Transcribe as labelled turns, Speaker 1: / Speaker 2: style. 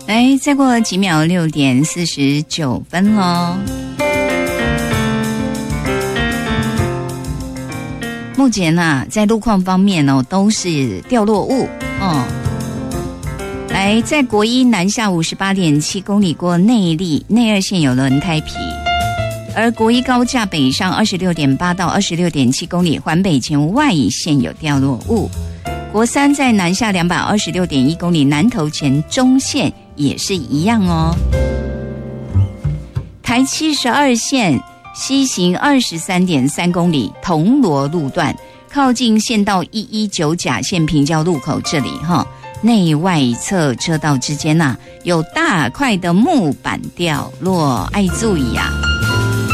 Speaker 1: 来，再过几秒，6点49分咯。目前啊，在路况方面哦，都是掉落物哦。来，在国一南下58.7公里过内坜内二线有轮胎皮，而国一高架北上26.8到26.7公里环北前外线有掉落物。国三在南下226.1公里南投前中线也是一样哦。台72线西行23.3公里铜锣路段，靠近县道119甲线平交路口这里内外侧车道之间有大块的木板掉落，爱注意啊。